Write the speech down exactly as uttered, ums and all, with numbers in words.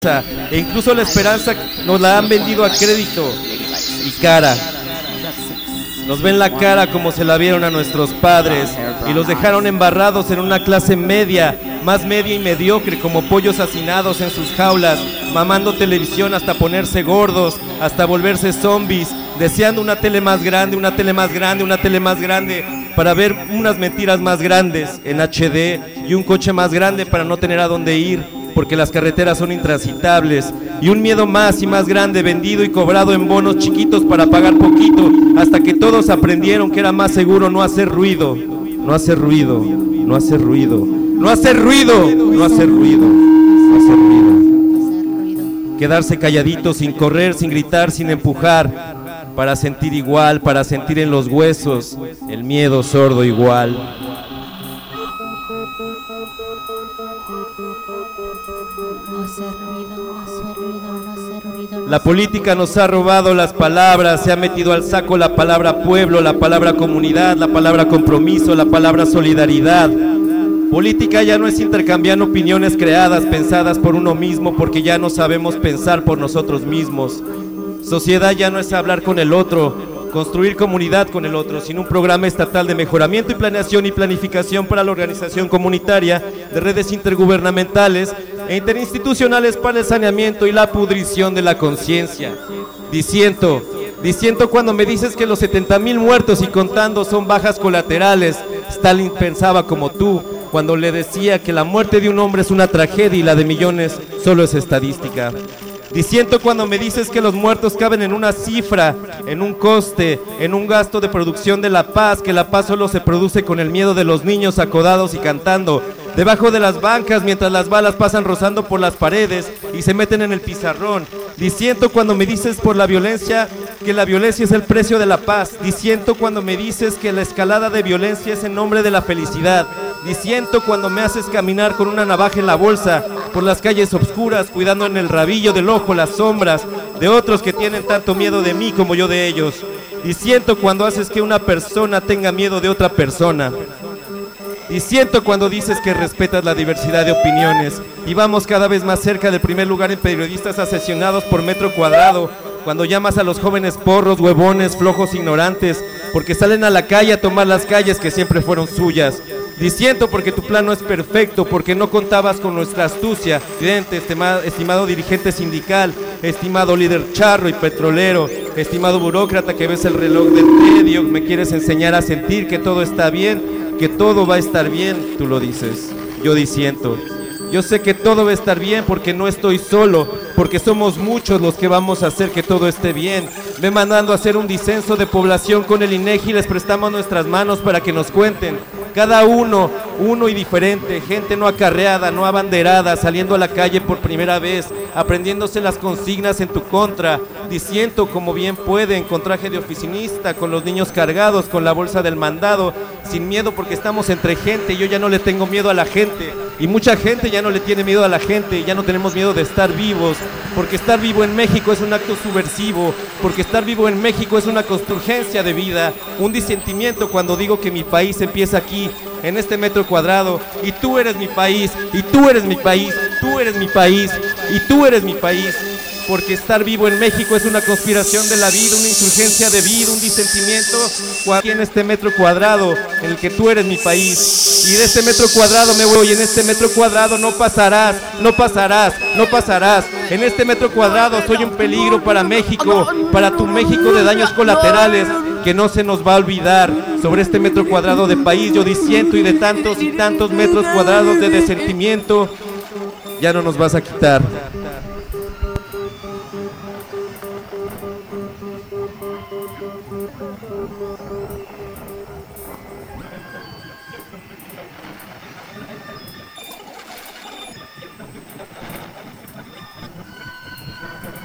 E incluso la esperanza nos la han vendido a crédito y cara. Nos ven la cara como se la vieron a nuestros padres y los dejaron embarrados en una clase media, más media y mediocre, como pollos hacinados en sus jaulas, mamando televisión hasta ponerse gordos, hasta volverse zombies, deseando una tele más grande, una tele más grande, una tele más grande, para ver unas mentiras más grandes en H D y un coche más grande para no tener a dónde ir, porque las carreteras son intransitables, y un miedo más y más grande vendido y cobrado en bonos chiquitos para pagar poquito, hasta que todos aprendieron que era más seguro no hacer ruido, no hacer ruido, no hacer ruido, no hacer ruido, no hacer ruido, no hacer ruido, quedarse calladito, sin correr, sin gritar, sin empujar, para sentir igual, para sentir en los huesos el miedo sordo igual. La política nos ha robado las palabras, se ha metido al saco la palabra pueblo, la palabra comunidad, la palabra compromiso, la palabra solidaridad. Política ya no es intercambiar opiniones creadas, pensadas por uno mismo, porque ya no sabemos pensar por nosotros mismos. Sociedad ya no es hablar con el otro, construir comunidad con el otro, sino un programa estatal de mejoramiento y planeación y planificación para la organización comunitaria de redes intergubernamentales e interinstitucionales para el saneamiento y la pudrición de la conciencia. Diciendo, diciendo cuando me dices que los setenta mil muertos y contando son bajas colaterales, Stalin pensaba como tú, cuando le decía que la muerte de un hombre es una tragedia y la de millones solo es estadística. Diciendo cuando me dices que los muertos caben en una cifra, en un coste, en un gasto de producción de la paz, que la paz solo se produce con el miedo de los niños acodados y cantando debajo de las bancas mientras las balas pasan rozando por las paredes y se meten en el pizarrón. Diciendo cuando me dices por la violencia que la violencia es el precio de la paz. Diciendo cuando me dices que la escalada de violencia es en nombre de la felicidad. Diciendo cuando me haces caminar con una navaja en la bolsa por las calles oscuras, cuidando en el rabillo del ojo las sombras de otros que tienen tanto miedo de mí como yo de ellos. Diciendo cuando haces que una persona tenga miedo de otra persona. Y siento cuando dices que respetas la diversidad de opiniones y vamos cada vez más cerca del primer lugar en periodistas asesinados por metro cuadrado, cuando llamas a los jóvenes porros, huevones, flojos, ignorantes, porque salen a la calle a tomar las calles que siempre fueron suyas. Diciendo porque tu plan no es perfecto, porque no contabas con nuestra astucia, presidente, estimado, estimado dirigente sindical, estimado líder charro y petrolero, estimado burócrata que ves el reloj del tedio, me quieres enseñar a sentir que todo está bien, que todo va a estar bien, tú lo dices, yo diciendo, yo sé que todo va a estar bien porque no estoy solo, porque somos muchos los que vamos a hacer que todo esté bien. Ve mandando a hacer un disenso de población con el INEGI y les prestamos nuestras manos para que nos cuenten, cada uno, uno y diferente, gente no acarreada, no abanderada, saliendo a la calle por primera vez, aprendiéndose las consignas en tu contra, diciendo como bien pueden, con traje de oficinista, con los niños cargados, con la bolsa del mandado, sin miedo porque estamos entre gente, yo ya no le tengo miedo a la gente, y mucha gente ya no le tiene miedo a la gente, ya no tenemos miedo de estar vivos, porque estar vivo en México es un acto subversivo, porque estar vivo en México es una construgencia de vida, un disentimiento cuando digo que mi país empieza aquí, en este metro cuadrado, y tú eres mi país, y tú eres mi país, tú eres mi país, y tú eres mi país, porque estar vivo en México es una conspiración de la vida, una insurgencia de vida, un disentimiento aquí en este metro cuadrado en el que tú eres mi país, y de este metro cuadrado me voy, y en este metro cuadrado no pasarás, no pasarás, no pasarás, en este metro cuadrado soy un peligro para México, para tu México de daños colaterales, que no se nos va a olvidar. Sobre este metro cuadrado de país yo disiento y de tantos y tantos metros cuadrados de desentimiento ya no nos vas a quitar.